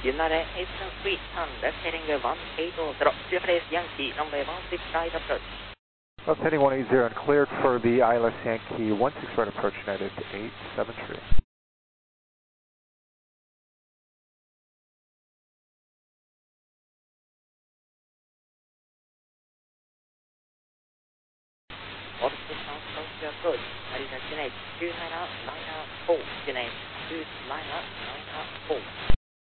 United Eastern Street, turn left heading 180, clear place Yankee, runway 16 right approach. Left heading 180 and cleared for the ILS Yankee 16 right approach, United 873. Altitude south close to approach, Marina Unit 2994, Unit 2994.